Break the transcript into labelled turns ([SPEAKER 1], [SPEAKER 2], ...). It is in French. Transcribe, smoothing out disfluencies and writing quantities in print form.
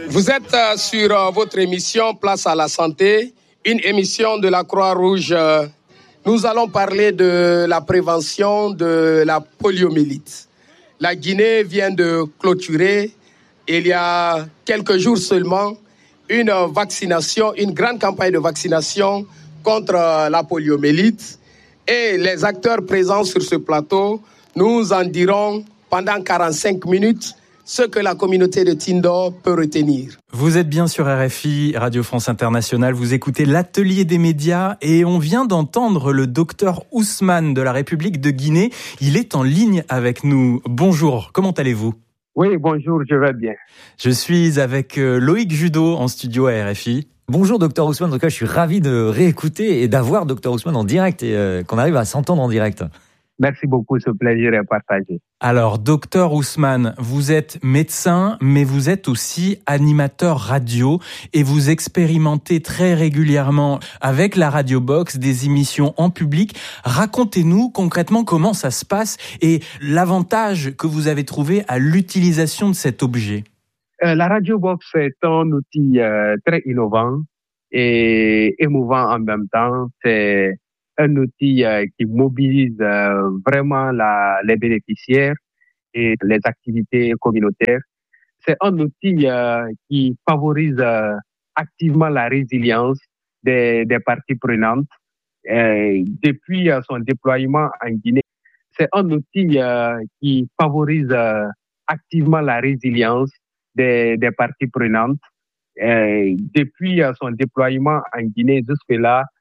[SPEAKER 1] Vous êtes sur votre émission Place à la santé, une émission de la Croix-Rouge. Nous allons parler de la prévention de la poliomyélite. La Guinée vient de clôturer, il y a quelques jours seulement, une vaccination, une grande campagne de vaccination contre la poliomyélite. Et les acteurs présents sur ce plateau nous en diront pendant 45 minutes ce que la communauté de Tindo peut retenir.
[SPEAKER 2] Vous êtes bien sur RFI, Radio France Internationale, vous écoutez l'Atelier des médias et on vient d'entendre le docteur Ousmane de la République de Guinée. Il est en ligne avec nous. Bonjour, comment allez-vous ?
[SPEAKER 3] Oui, bonjour, je vais bien.
[SPEAKER 2] Je suis avec Loïc Judo en studio à RFI.
[SPEAKER 4] Bonjour Dr Ousmane, en tout cas je suis ravi de réécouter et d'avoir Dr Ousmane en direct et qu'on arrive à s'entendre en direct.
[SPEAKER 3] Merci beaucoup, ce plaisir est partagé.
[SPEAKER 2] Alors, docteur Ousmane, vous êtes médecin, mais vous êtes aussi animateur radio et vous expérimentez très régulièrement avec la Radio Box des émissions en public. Racontez-nous concrètement comment ça se passe et l'avantage que vous avez trouvé à l'utilisation de cet objet.
[SPEAKER 3] La Radio Box est un outil très innovant et émouvant en même temps. C'est un outil qui mobilise vraiment les bénéficiaires et les activités communautaires. C'est un outil qui favorise activement la résilience des parties prenantes. Depuis son déploiement en Guinée, c'est un outil qui favorise activement la résilience des parties prenantes. Depuis son déploiement en Guinée jusque-là,